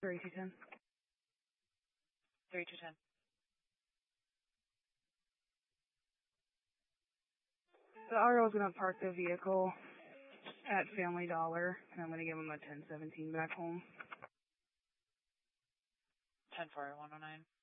3210. 3210. The RO is going to park the vehicle at Family Dollar, and I'm going to give him a 1017 back home. 10-4, 109.